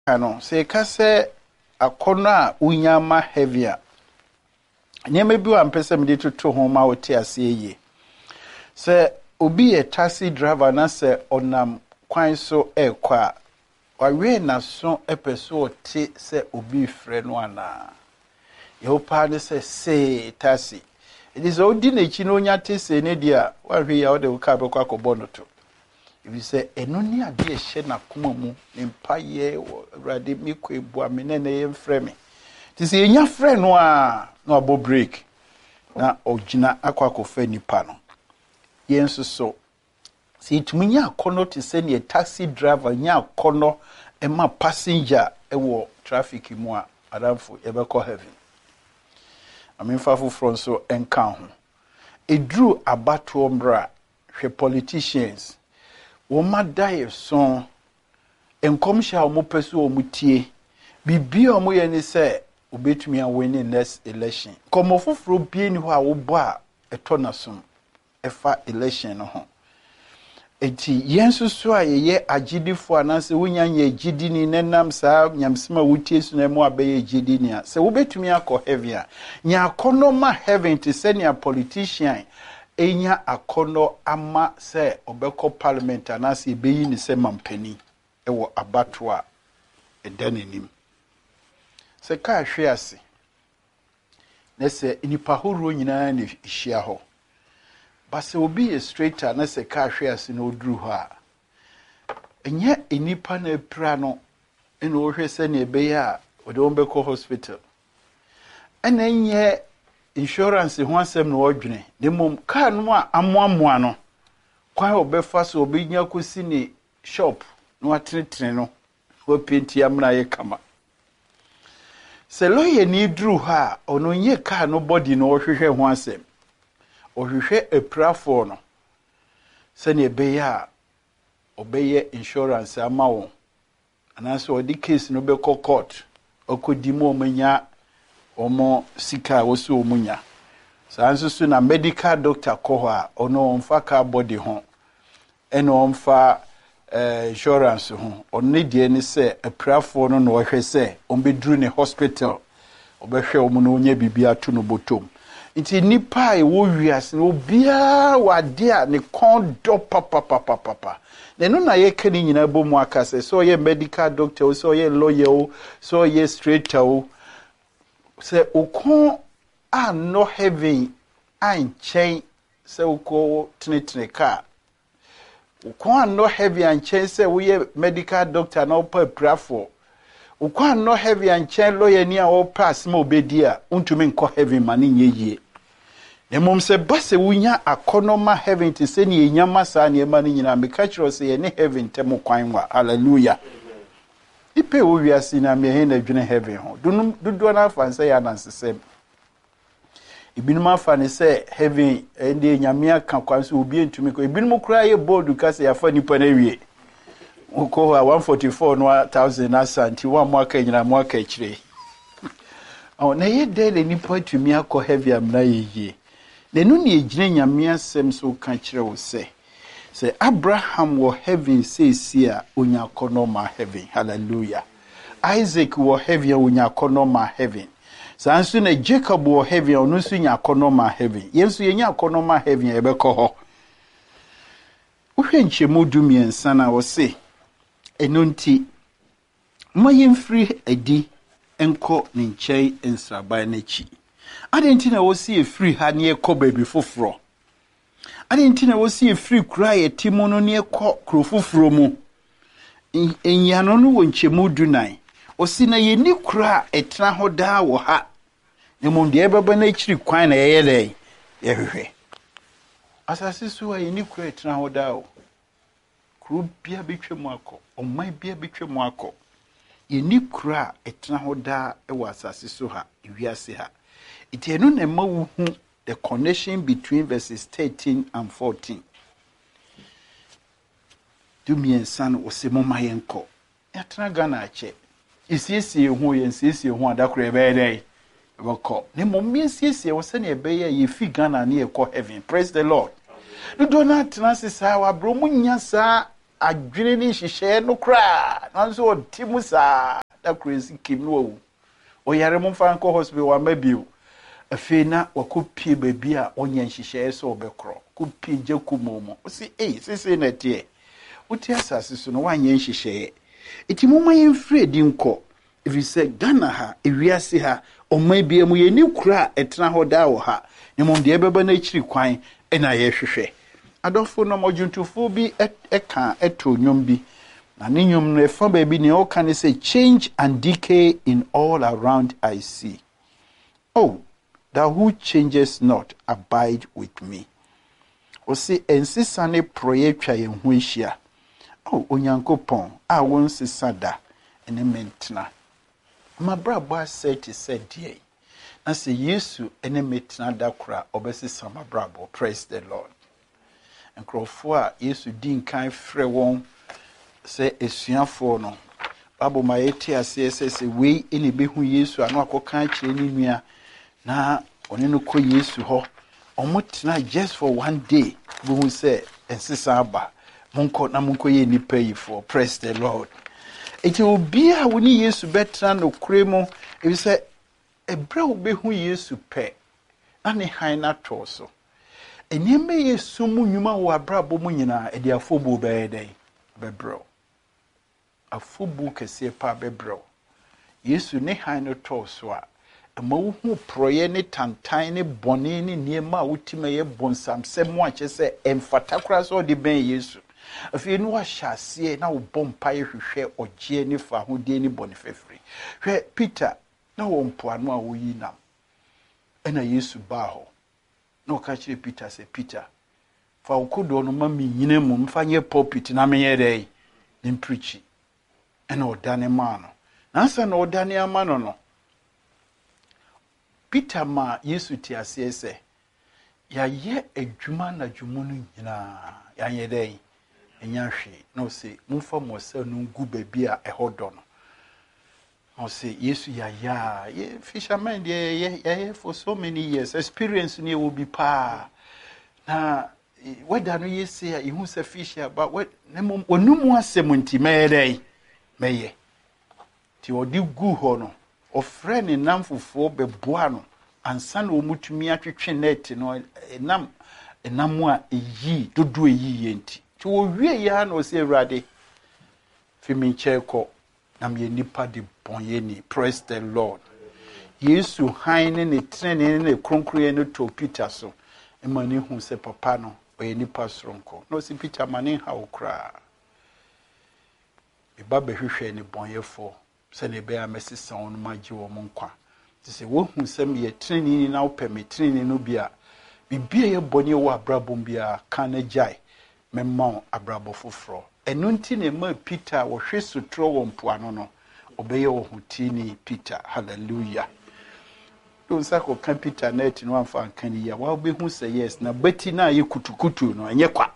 ano say ka say akona unyama heavier nyema bi wa mpese me de toto ho ma wote ase ye say obi a taxi driver na say onam kwan so ekwa wawe na so epeso te say obi frɛ no ana ye pa ne say taxi it is odi na chi no nya te say ne dia wahwe ya ode ka be kwa kɔbɔ no to if you say eno ni ade ehye na koma mu ne mpaye awurade mi kɔ ebu amene na ye mfrɛ me ti say nya frɛ no a na abo break na ogina akwakofa nipa no yenso so si itumi nya akono te say ne taxi driver nya akono ema passenger ewo traffic mu a adamfo yebekɔ heaven aminfafo front so enka ho edru abato mbra hwe politicians wo madaye so enkomhya omo peso omo tie bibia omo ye ni say obetumi a win next election komofoforo bie ni ho a wo bo a eto na som efa election no ho enti yensu so a ye agidifo anase wonya nya agidi ni nenam saa nyamsema wotie so na mu abeye agidi ni a se wobetumi akɔ heaven a nya akono ma heaven te senior politician enya akono ama se obekɔ parliament anase beyi ni se mampani ewo abato a edanenim se ka hwe ase na se nipa horo nyina na hia ho ba se obi straighter na se ka hwe ase na oduru ho a enye enipa na pra no ena ohwe se na ebeye a ode ombekɔ hospital ena enye insurance ho asem na odwene demom ka no a amoamoa no kwan obefa so obinya kosi ni shop no atretre no openti amna ye kama se lawyer ni dru ha ono nye ka no body no ohwehwe ho asem ohwehwe eprafo no se ne ebeye a obeye insurance ama wo anaso odi case no be court okodi mo manya omo sika wo so omunya sanso so na medical doctor ko ha ono omfa ka body ho eno omfa insurance ho onni die ni se aprafo no no hwe se ombedru ne hospital obehwe omu no nya bibia to no botom nti nipa e wo wiase no bia wade a ne kondo papa ne no na ye kani nyina bomu akase so ye medical doctor so ye lawyer so ye straighter o se ukon a no heaven anchen se uko tnetne ka ukon no heavy anchen se we medical doctor na opa prafo ukon no heavy anchen lawyer ni a opa asma obedi a untumi nko heavy mani nyeye nemom se base wunya akonoma heaven te se ni enyama sa ne mani nyina me ka kiro se ye ne heaven temo kwan wa hallelujah ipe wo wiase na me he na dwene heaven ho dudu na afanse ya nansesem ibinum afane se heaven ende nyame aka kwanso obi entumi ko ibinum kura ye bold ka se yafa nipa na wie uko 144 no 1000 asanti wa mwaka nyina mwaka kire na ye dele nipa tumi akọ heaven amna ye nenu ne ejine nyame asem so ka kire wo se Abraham wo heaven says a onya kono ma heaven hallelujah Isaac wo heaven onya kono ma heaven sanso na Jacob wo heaven onu so nya kono ma heaven yenso yenya kono ma heaven ebekɔ ho uhwe nchemu dumiensa na wo se enonti mayemfiri adi enko ne nkyɛn nsraban na chi adenti na wo se efiri ha ne ekɔ baby foforo adenti na wo se efiri kura ye timono ne ekɔ kuro foforo mu enyano no wo nchemu dunan o si na ye ni kura etna ho da wo ha nemom de ebeba na chiri kwan na ye dai ye hwehwe asase so ye ni kura etna ho da wo kuro bia betwemu akɔ oman bia betwemu akɔ ye ni kura etna ho da e wo asase so ha ewiase ha itenu na ma wo hu the connection between verses 13 and 14 dumiensan wo se mo mayenko yatra gana ache isiesie hu ye nsiesie hu adakoro ebe dai bako ne mo miesiesie wo se ne ebe ye fi gana ne ekɔ heaven praise the lord do not na se sa wa bro munya sa adwene ni hyehyɛ no kra nanso ɔtimu saa da crazy kim no wo oyare mo fa nko hospital wa mabio afei na wakopie baabi a ɔnyɛ nhyehyɛ so ɔbɛkorɔ kopie gyakumomo o si sese na tie wote asase so no wanyɛ nhyehyɛ eti moma yɛmfrɛ di nkɔ efi sɛ Ghana ha ewiase ha ɔman bia mu yɛni kura ɛtena hɔ da wɔ ha ne mom de ɛbɛba na akyiri kwan ɛna yɛhwehwɛ adɔfo no mɔdwuntufo bi ɛka ɛto nnwom bi na ne nnwom no ɛfa baabi ne ɔka ne sɛ change and decay in all around I see. Oh, thou who changes not abide with me. O se ensisa ne proye twa yɛn ho ahyia. Oh, Onyankopɔn a won sisa da ene mentena. Mabrabo asɛ te sɛ deɛ. Na sɛ Yesu ene mentena da kora obesisa mabrabo. Praise the Lord. Nkrɔfo a Yesu di nkan frɛ wɔn sɛ esuafo no. Babo ma yɛte ase sɛ wei ene behu Yesu ano akɔka kyerɛ ne nua na one no kɔ Yesu hɔ. Omotena just for one day. Who say ensisa aba. Monko na monko ye nipa yi for. Praise the Lord. Eti obi a woni Yesu betra no kure mu e say ebra obehu Yesu pɛ na ne han na to so. Enyeme Yesu mu nnwuma wo abrabo mu nyina e de afobu bɛyɛ dɛn bɛbrɛw. Afobu kɛse pa bɛbrɛw. Yesu ne han no to so a ma wo hu proye ne tantan ne bɔne ne niema a wotima ye bonsam sɛ mo akyɛ sɛ emfata kora so de ben Yesu afei no wa hyase na wo bompa ye hwehwɛ ogye ne fa ho de ne bɔne fefre hwɛ Peter na wo mpoano a wo yi nam ɛna Yesu ba hɔ na ɔka kyerɛ Peter sɛ Peter fa wo kodo no ma me nyina mu mfa nye pulpit na me yɛ dɛ ne preach ɛna ɔdane ma no nansa na ɔdane ama no Peter ma Yesu ti ase sɛ ya ye adwuma na dwumu no nyina ya nye dɛn enya hwe na ɔse mumfa mo sɛ no ngu baabi a ɛhɔ dɔ no ɔse Yesu ya fisherman de for so many years experience ne will be pa na whether no yesi a ihu sɛ fish but what onum asɛm nti mɛyɛ dɛn mɛyɛ ti ɔdi gu hɔ no ofre ne nam fufuo beboa no ansa na omutumi atwetwe net no enam a eyi dodo eyi yenti ti wo wie ya na o se Awurade fi mi nkyɛkɔ na me nipa de bonye ni. Praise the Lord. Yesu han ne trene ne kronkroye ne to Peter so emani hu se papa no oye nipa soronko no si Peter mane ha okra e ba behwehwe ne bonyefo se ne be amesisa on magye wo nkwa ti se wo hu se me trene na wo me trene no bia bibia ye bonye wo abrabom bia kan jai memma abrabo foforo enu nti ne ma Peter wo hwe sutro wo mpoano no obeye wo hutini Peter. Hallelujah. Don't say ko kan Peter net no amfa kan ya wa be hu say yes na bati na ye kutukutu no enye kwa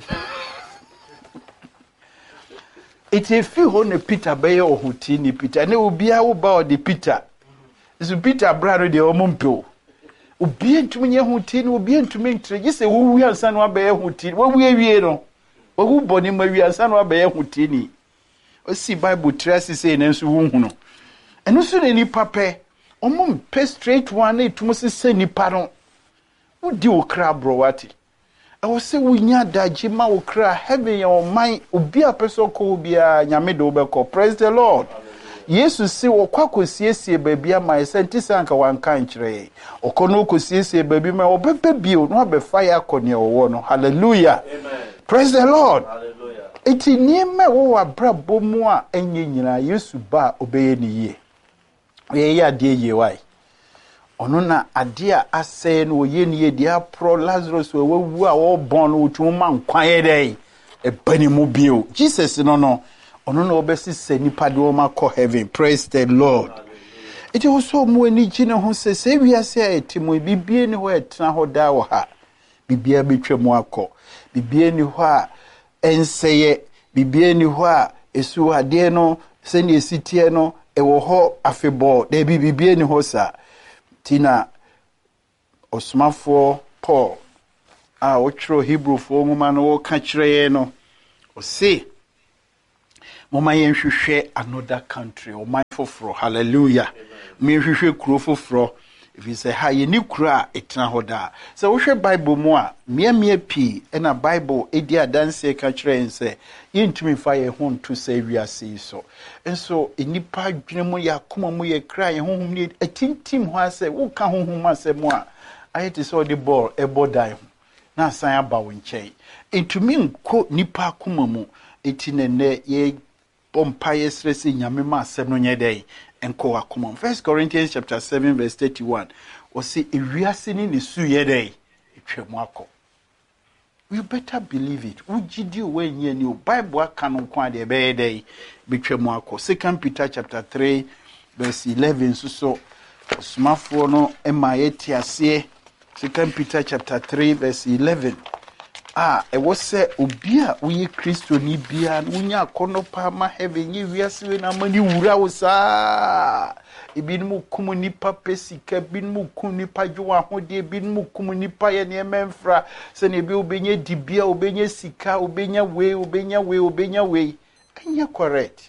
it e fi ho ne Peter be ye ohutini Peter ne obia wo ba o de Peter so Peter brado de o mompo obia ntumi nye hutini obia ntumi ntre gi se wo wi ansa no abe ye hutini wo wi awie no wo hu boni ma wi ansa no abe ye hutini o si Bible trace say na nso hu no eno so ne ni pape omum pe straight one na etumo se nipa no udi okra browati e wo se wunya daji ma okra heaven ya oman obi apeso ko obi a nyame de obekọ. Praise the Lord. Yesu si wo kwakosiesie baabi ama esentisa anka wanka nkyere okono okosiesie baabi ma obebe bio no abefa ya akone owo no. Hallelujah. Amen. Praise the Lord. Hallelujah. Eti nieme wo abrabo mu a enye nyina Yesu ba obeye ni ye ye ade ye wai ono na ade a asɛ no ye ni ye dia pro Lazarus wo wu a wo bon no tun ma nkwan ye dai e bani mu bio Jesus no ono na obesi se nipa de o ma kɔ heaven. Praise the Lord. It was so mu ani gine ho se wiase a etimo bibie ni ho etena ho da wo ha bibia betwa mu akɔ bibie ni ho a enseye bibie ni ho a esu ade no se ni esitie no ewo ho afebo de bibie ni ho sa tina osmafo Paul a wotro Hebrew fo nwoma no wo ka kyerɛ no o se Mama yenhwehwe another country or my foforo. Hallelujah. Me yenhwehwe kuro foforo. If you say ha ye ni kura etna hoda. So we share Bible mo a me pi na Bible edi adanse ka kire en say yentumi fa ye ho to say wiase so. And so enipa dwene mo ya koma mo ye kra ye honhom ni atintim ho ase wo ka honhom ase mo a ayete so the ball e bodai ho. Na san aba wo nkyɛn. Entumi nko nipa koma mu etinene ye bompa ye stress nyame ma asɛm no nyɛ dai. Enko akoma. 1 Corinthians chapter 7 verse 31. O say ewiase ni su ye dai etwemu akɔ. You better believe it. Ujidi we nye ni Bible aka no kwa de be dai betwemu akɔ. 2 Peter chapter 3 verse 11 so smafo no ema ye tiase. 2 Peter chapter 3 verse 11. E was say obia uye Kristo ni bia unya kono pa ma heaven ye wiase we na mani wura wo saa ebinmu kum nipa pesika binmu kum nipa dwo ahode binmu kum nipa ye ne memfra se ne bi obenye dibia obenye sika obenya we anya correct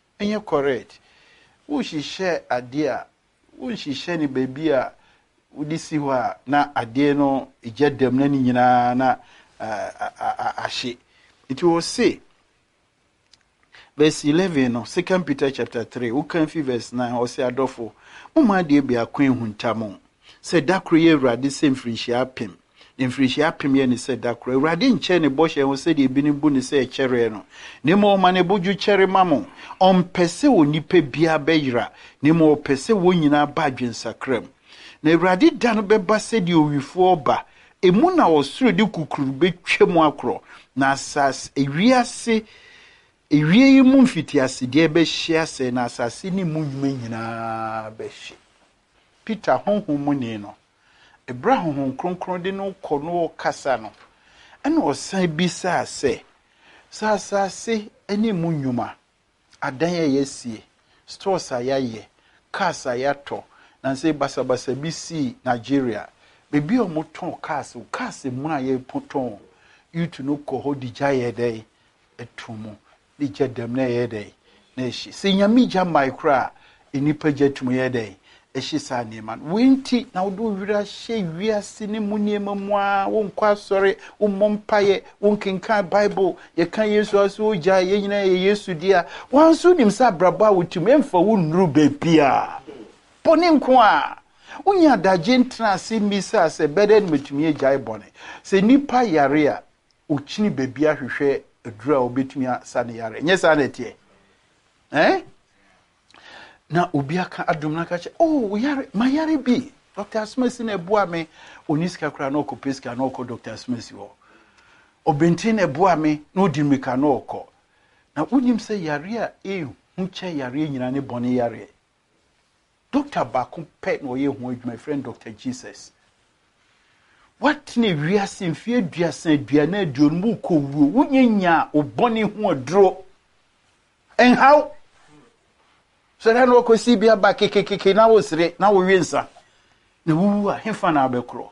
wo hihye ade a wo hihye ne babia udisi ho a na ade no egyadam na ni nyina na ashe. It will say verse 11 no 2 Peter chapter 3 who can fi verse 9 or say adofo mama de bia kwen huntamon say dakro ye urade sem frihia pem mfrihia pem ye ne say dakro urade nche ne bohye ho say de bi ne bu ne say kyere no ne mo ma ne boju kyere mamo on pese onipa bia beyira ne mo pese wonyina ba adwensakram na urade da no beba se de owifo ba emu na osuru de kukuru betwemu akro na asas ewiase ewie mu mfitiase de be hia se na asase ni mu nwuma nyina be hye Peter honhom mu ni no Abraham kronkron de no kɔ no kasa no ɛna osan bisa se asase ani mu nwuma adan yesie stores ayaye cars ayato na se basabasa bisi Nigeria bebi o moton cars mu aye poton yutu no ko ho digya ye dai etumu digya dem na ye dai na ehyi se nyame gya micro enipa gyatum ye dai ehyi sa neman wenti na wo do wira hye wiase ne mu niema mu a wo nkwa sore wo mompaye wo nkenka Bible ye kan Yesu aso gya ye nyina ye Yesu dia wanso nim sa brabo a wotum emfa wo nuru bebia poni nko a unya daje ntra se misa se beden metumi agyae bone se nipa yare a uchini bebia hwehwe adura obetumi asane yare nye sa na tie na obi aka adom na ka che yare ma yare bi Dr. Smith na ebua me oniska kra na okopeska na okọ Dr. Smith wo obenti na ebua me na odimika na okọ na unyim se yare a hu che yare nyina ne bone yare Dr. Bakum pet no ye hu my friend Dr. Jesus. What ne wiase mfie duasa duana aduonmu ko wuo wunyanya obone hu odro. And how? So that no ko si bia ba kekekeke na wo sire na wo wiensa. Na wu a hefa na abekro.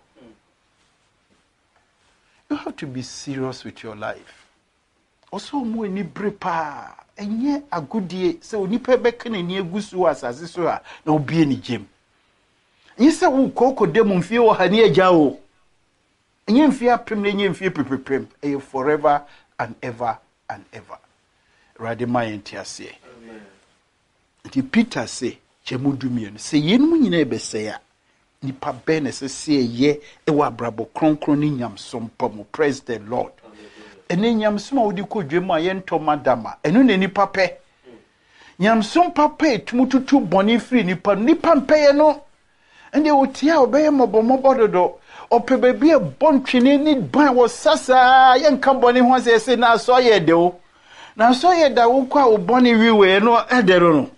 You have to be serious with your life. Also mo ni brepa enye agudie se onipa beka na ni agusu asase so a na obie ni gem enye se wo kokko dem mfie wo ha ni agya wo enye mfie apem na enye mfie pepepem forever and ever and ever rade my entiase amen ti Peter say chemudumie no se yenum nyina ebese ya nipa be na se ye wo abrabo kronkron ni nyamsom pam praise the Lord. Ene nyamsom a wodi kodwem a yento madama enu ne nipa pe nyamsom papa etumututu boni free nipa mpe no ende wotia obeye mobomobo dodo ope bebi e bontwene ni ban wo sasa yenka boni ho se na so ye de wo na so ye da wo kwa wo boni wiwe no edero no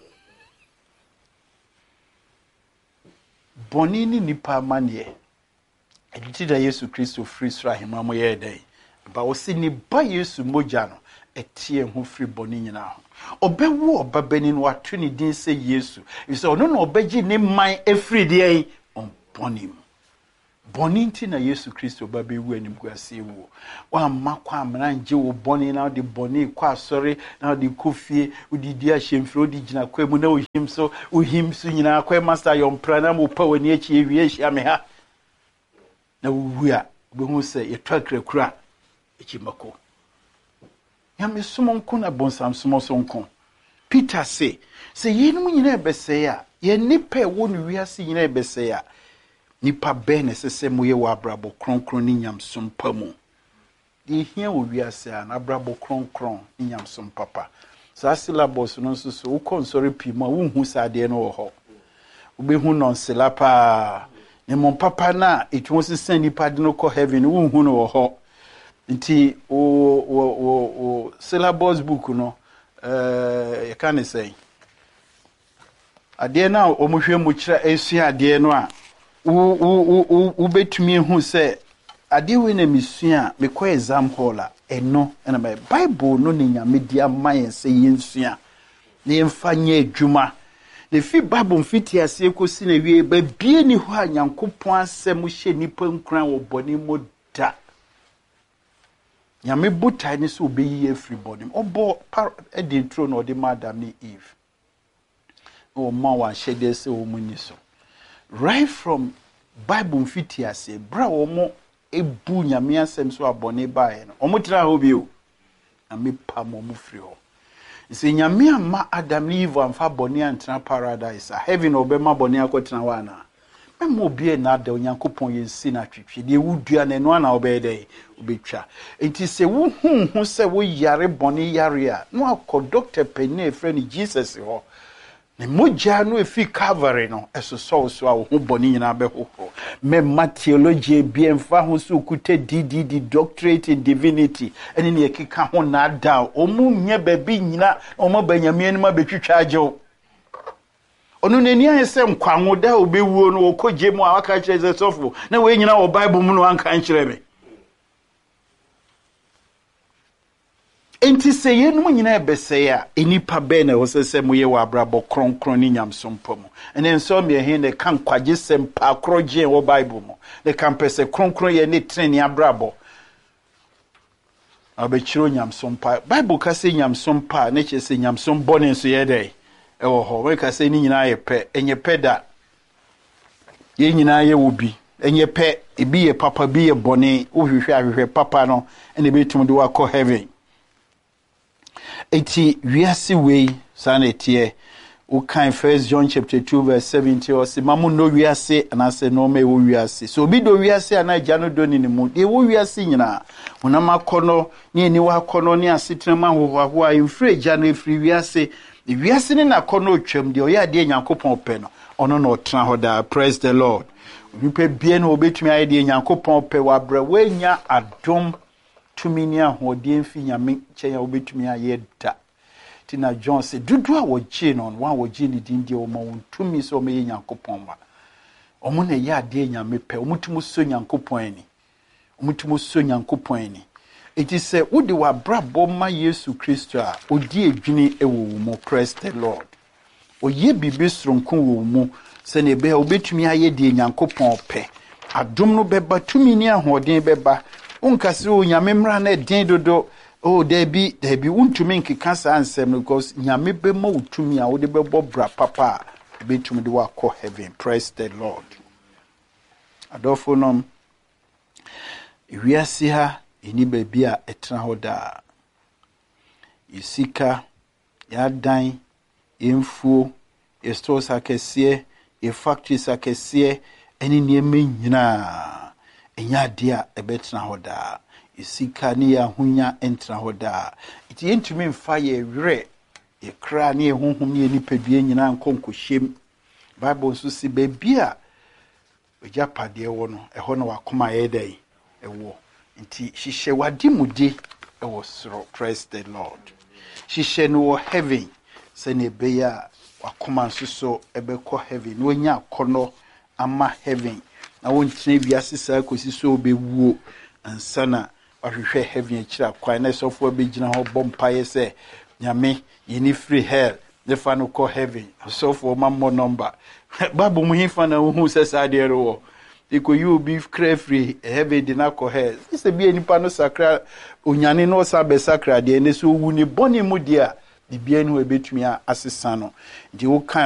boni ni nipa manie editi da Yesu Kristo free sra hemamo ye dai ba wo si ni ba Yesu moja no etie ho free boni nyina ho obewu obabani no atu ni din se Yesu ise ono no obeji ni man efiri de on bonim bɔne nti na Yesu Kristo ba bɛwu animguase wo wamma kwa amena ngye wo bɔne na wode bɔne kɔ asɔre na wode kɔ fie wodidi ahyɛmfiri wode gyina kwa mu na wohim so nyinaa kwa master yɔmpra na mo pa w'ani akyi ewie ahyia me ha na wowu a wobɛhu sɛ yɛtɔ akrakura ekyimako Nyame som nko na bonsam som so nko Peter say yɛnum nyina ɛbɛsɛe a yɛ nipa ɛwɔ no wiase nyina ɛbɛsɛe a nipa bɛn ɛsɛ moyɛ wɔ abrabɔ kronkron ne nyamsom pa mu de hia wɔ wiase a na abrabɔ kronkron ne nyamsom papa saa syllabus no nso so wokɔ nsɔre pii mu a wonhu saa adeɛ no wɔ hɔ wobɛhu nɔnsela paa ne mmom papa na ɛtumi sesa nipa de no kɔ heaven wonhu no wɔ hɔ nti o syllabus book no yɛka ne sɛ adeɛ no a ɔmohwɛ mu kyerɛ ɛsua adeɛ no a wobɛtumi hu sɛ adeɛ wei na mesua a mekɔ exam hall a ɛno ɛna ma Bible no ne Nyame di ama yɛn sɛ yɛnsua na yɛmfa nyɛ adwuma na fi Bible mfiti ase kɔsi na wie ba bie ni hɔ a Nyankopɔn asɛm hyɛ nipa nkran wɔ bɔne mu da Nyame botae ne sɛ obɛyi afiri bɔne ɔbɔ ɛde ntro na ɔde ma Adam ne Eve ɔma wɔn ahyɛdeɛ sɛ wɔn ni so right from Bible mfiti ase bra wɔn ebu Nyame asɛm so abɔne bae no wɔn tira hɔ bio Nyame pam wɔn firi hɔ sɛ Nyame ama Adam ne Eve amfa bɔne antena paradise a heaven ɔbɛma bɔne akɔtena hɔ ana mɛma obi na da Onyankopɔn yɛnsi na twetwe deɛ wudua na ɛno ana ɔbɛyɛ dɛ obɛtwa enti sɛ wohu hu sɛ wo yare bɔne yare a no akɔ doctor panyin efrɛ ne Jesus hɔ ne mogya no efi Calvary no ɛsosɔ so a wo ho bɔne nyina bɛhohoro mɛma theology bi emfa ho so kuta DDD doctorate in divinity ɛne ne yɛkeka ho na ada ɔmo nyɛ baabi nyina ɔmo banyame anim abɛtwitwa agyew onu neni ayɛ sɛ nkwanwo da obɛwuo no wɔkɔgye mu a waka kyerɛ sɛ sɔfo na wɔn nyina wɔ Bible mu no anka nkyerɛ me enti sɛ yɛnum nyina ɛbɛsɛe a enipa bɛn na wɔsɛ sɛ moyɛ wɔ abrabɔ kronkron ne nyamsom pa mu ɛne nso me he ne kan kwagye sɛm pa korɔgye wɔ Bible mu ne kan pɛ sɛ kronkron yɛ ne trene abrabɔ abɛkyerɛ nyamsom pa Bible ka sɛ nyamsom pa ne kyerɛ sɛ nyamsom bɔne nso yɛ dɛ ɛwɔ hɔ we ka sɛ ni nyina yɛ pɛ enye pɛ da yɛ nyina yɛ wo bi enye pɛ ebi yɛ papa bi yɛ bɔne wo hwehwɛ ahwehwɛ papa no ɛna betum de wakɔ heaven eti wiase wei sanete wo kan 1 John chapter 2 verse 17 o se mamu no wiase anase no ma wo wiase so obi do wiase ana agya no do ni mu de wo wiase nyina honam akɔnɔ ne ani wa akɔnɔ ne asetena ma hohoaho a mfiri agya no efiri wiase wiase ne na akɔnɔ otwam de oyɛ ade Nyankopɔn pɛ no ɔno na ɔtena hɔ da praise the Lord nipa bie no obetumi ayɛ de Nyankopɔn pɛ wabra wanya adom tumi ne ahoɔden fi Nyame kyɛn a obetumi ayɛ da tina John say dudu a wɔgye no wa wɔgye ne din de ɔma wɔn tumi sɛ ɔmɛyɛ Nyankopɔn ma ɔmo na yɛ ade Nyame pɛ ɔmo tumi so Nyankopɔn ani ɔmo tumi so Nyankopɔn ani eti sɛ wode wabrabɔ ma Yesu Kristo a odi edwini ɛwɔ wo mu praise the Lord oyɛ bibi soronko wɔ mu sɛ ne bɛ obetumi ayɛ de Nyankopɔn pɛ adom no bɛba tumi ne ahoɔden bɛba unkase o Nyame mra na den dodo oh debi untumi nkeka saa nsɛm no because Nyame bɛma utumi a wode bɛbɔ bra papa betumi de wakɔ heaven praise the Lord adofo nom wiase ha eni baabi a etena hɔ da yisika yadan emfuo stores akɛseɛ factories akɛseɛ ɛne nneɛma nyinaa enya de a ɛbɛtena hɔ da isika ne ya hunya entena hɔ da iti yentumi mfa ye werɛ ye kra ne honhom ne nipadua nyina nkonkohyem Bible nso si baabi a ogya padeɛ wɔ no ɛhɔ na wakoma yɛ dai ɛwɔ nti hyehyɛ wadi mude ɛwɔ soro praise the Lord hyehyɛ no wɔ heaven sɛ ne beya wakoma nso so ɛbɛkɔ heaven no nya akɔnɔ ama heaven na wontene wiase saa kosi so obɛwuo ansana ahwehwɛ heaven akira kwan na sofo abegyina ho bompaye sɛ Nyame yini free hell ne fa no kɔ heaven sofo mammo number Bible mu hifa na hu sɛ saa de ɛro you be free heavy dinner ko hair is be nipa no sakra onyane no sabe sakra de ne so wu ni boni mu dia bibia no ebetumi asesa no di wo kan